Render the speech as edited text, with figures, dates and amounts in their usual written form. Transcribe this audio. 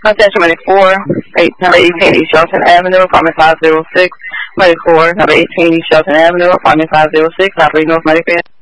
Attention, Medic 4, number 18 East Shelton Avenue, apartment 506. Medic 4, number 18 East Shelton Avenue, apartment 506. Operating North Medic